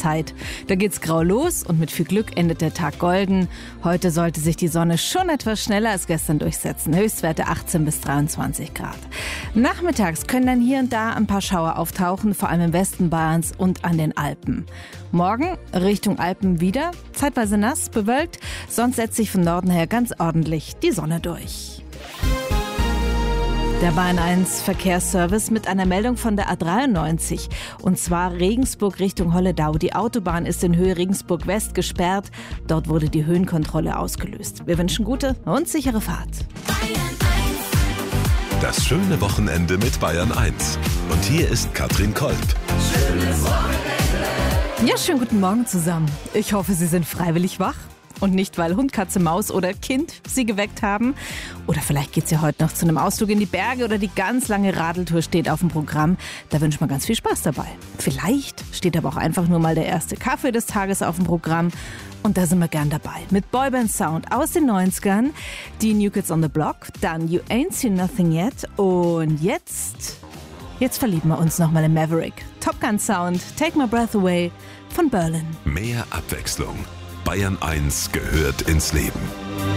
Zeit. Da geht's grau los und mit viel Glück endet der Tag golden. Heute sollte sich die Sonne schon etwas schneller als gestern durchsetzen. Höchstwerte 18 bis 23 Grad. Nachmittags können dann hier und da ein paar Schauer auftauchen, vor allem im Westen Bayerns und an den Alpen. Morgen Richtung Alpen wieder, zeitweise nass, bewölkt, sonst setzt sich von Norden her ganz ordentlich die Sonne durch. Der Bayern 1 Verkehrsservice mit einer Meldung von der A93. Und zwar Regensburg Richtung Holledau. Die Autobahn ist in Höhe Regensburg West gesperrt. Dort wurde die Höhenkontrolle ausgelöst. Wir wünschen gute und sichere Fahrt. Das schöne Wochenende mit Bayern 1. Und hier ist Katrin Kolb. Schönes Wochenende. Ja, schönen guten Morgen zusammen. Ich hoffe, Sie sind freiwillig wach. Und nicht, weil Hund, Katze, Maus oder Kind Sie geweckt haben. Oder vielleicht geht's ja heute noch zu einem Ausflug in die Berge oder die ganz lange Radeltour steht auf dem Programm. Da wünscht man ganz viel Spaß dabei. Vielleicht steht aber auch einfach nur mal der erste Kaffee des Tages auf dem Programm. Und da sind wir gern dabei. Mit Boyband Sound aus den 90ern, die New Kids on the Block, dann You Ain't Seen Nothing Yet und jetzt verlieben wir uns nochmal in Maverick. Top Gun Sound, Take My Breath Away von Berlin. Mehr Abwechslung. Bayern 1 gehört ins Leben.